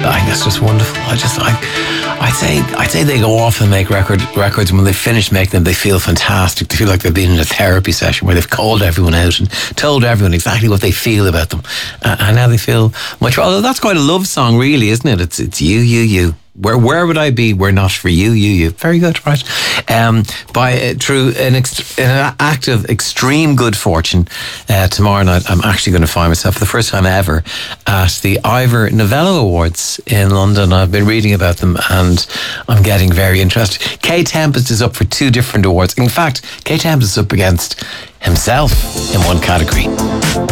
I think that's just wonderful. I'd say they go off and make records, and when they finish making them, they feel fantastic. They feel like they've been in a therapy session where they've called everyone out and told everyone exactly what they feel about them, and now they feel much. Although that's quite a love song, really, isn't it? It's you. Where would I be were not for you? Very good, right? Through an act of extreme good fortune, tomorrow night I'm actually going to find myself for the first time ever at the Ivor Novello Awards in London. I've been reading about them and I'm getting very interested. Kay Tempest is up for 2 different awards. In fact, Kay Tempest is up against himself in one category.